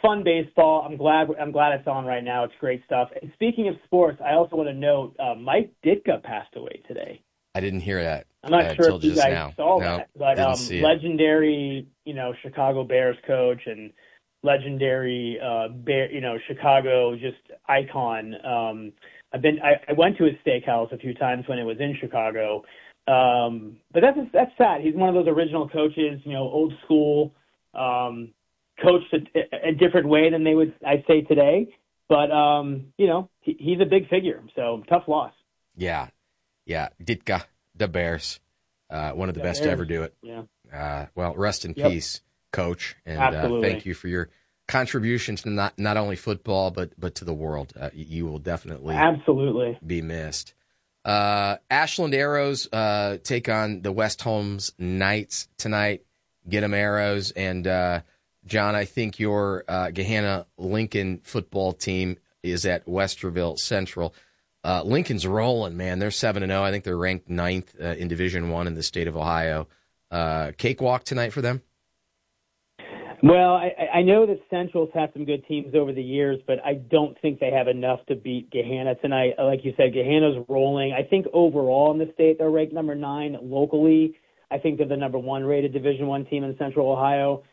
fun baseball. I'm glad it's on right now. It's great stuff. And speaking of sports, I also want to note Mike Ditka passed away today. I didn't hear that. I'm not sure if you guys saw No, that, but legendary, Chicago Bears coach and legendary Chicago just icon. I went to his steakhouse a few times when it was in Chicago. But that's sad. He's one of those original coaches, old school, coached a different way than I'd say today. But, he's a big figure. So tough loss. Yeah. Ditka, the Bears, one of the best Bears. to ever do it. Yeah. Well, rest in peace, Coach. And thank you for your contribution to not only football, but to the world. You will definitely be missed. Ashland Arrows take on the West Holmes Knights tonight. Get them Arrows. And, John, I think your Gahanna Lincoln football team is at Westerville Central. Lincoln's rolling, man. They're 7-0. I think they're ranked 9th in Division I in the state of Ohio. Cakewalk tonight for them? Well, I know that Central's had some good teams over the years, but I don't think they have enough to beat Gahanna tonight. Like you said, Gahanna's rolling. I think overall in the state they're ranked number 9 locally. I think they're the number 1 rated Division I team in Central Ohio.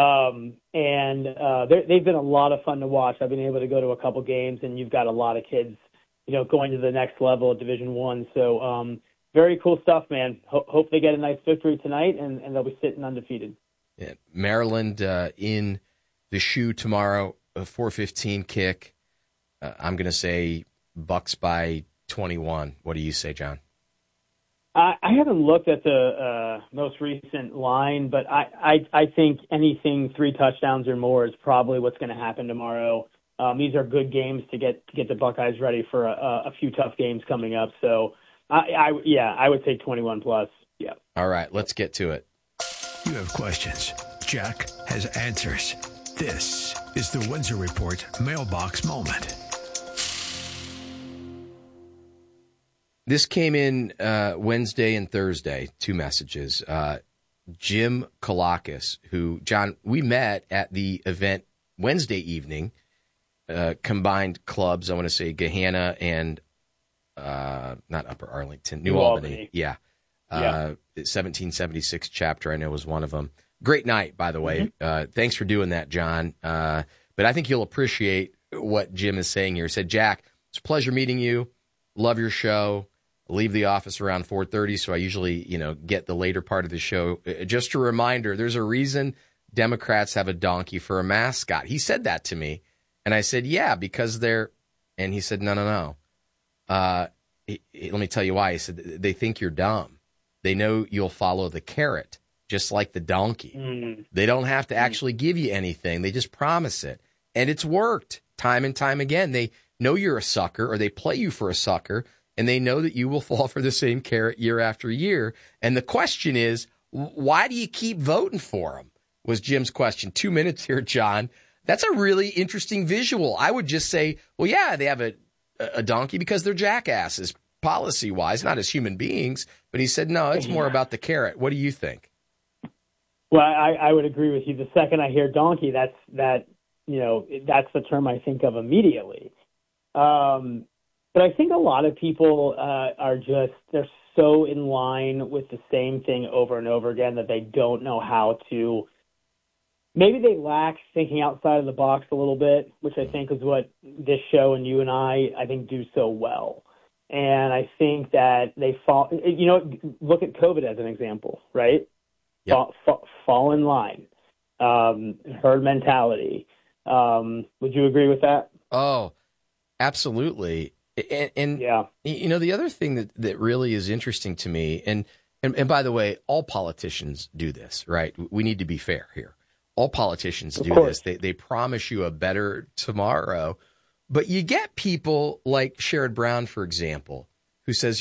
They've been a lot of fun to watch. I've been able to go to a couple games, and you've got a lot of kids going to the next level of Division I. So very cool stuff, man. Hope they get a nice victory tonight, and they'll be sitting undefeated. Yeah. Maryland in the shoe tomorrow, a 4:15 kick. I'm going to say Bucks by 21. What do you say, John? I haven't looked at the most recent line, but I think anything 3 touchdowns or more is probably what's going to happen tomorrow. These are good games to get the Buckeyes ready for a few tough games coming up. So, I would say 21 plus. Yeah. All right, let's get to it. You have questions. Jack has answers. This is the Windsor Report Mailbox Moment. This came in Wednesday and Thursday, 2 messages. Jim Kalakis, who, John, we met at the event Wednesday evening, combined clubs, I want to say Gahanna and not Upper Arlington, New Albany. Yeah. 1776 chapter, I know, was one of them. Great night, by the way. Mm-hmm. Thanks for doing that, John. But I think you'll appreciate what Jim is saying here. He said, Jack, it's a pleasure meeting you. Love your show. Leave the office around 4:30, so I usually, get the later part of the show. Just a reminder, there's a reason Democrats have a donkey for a mascot. He said that to me, and I said, yeah, because they're – and he said, no. Let me tell you why. He said, they think you're dumb. They know you'll follow the carrot, just like the donkey. Mm. They don't have to actually give you anything. They just promise it. And it's worked time and time again. They know you're a sucker, or they play you for a sucker, and they know that you will fall for the same carrot year after year. And the question is, why do you keep voting for them? Was Jim's question. 2 minutes here, John. That's a really interesting visual. I would just say, well, yeah, they have a donkey because they're jackasses, policy-wise, not as human beings. But he said, no, it's more about the carrot. What do you think? Well, I would agree with you. The second I hear donkey, that's the term I think of immediately. But I think a lot of people they're so in line with the same thing over and over again that they don't know how to, maybe they lack thinking outside of the box a little bit, which I think is what this show and you and I think do so well. And I think that they look at COVID as an example, right? Yep. Fall in line, herd mentality. Would you agree with that? Oh, absolutely. And yeah. The other thing that really is interesting to me, and by the way, all politicians do this, right? We need to be fair here. All politicians do this. They promise you a better tomorrow, but you get people like Sherrod Brown, for example, who says,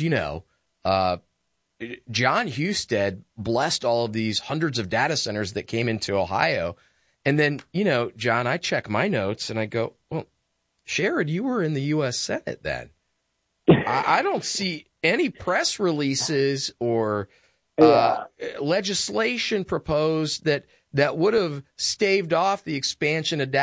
John Husted blessed all of these hundreds of data centers that came into Ohio. And then, John, I check my notes and I go, well, Sherrod, you were in the U.S. Senate then. I don't see any press releases or legislation proposed that would have staved off the expansion of data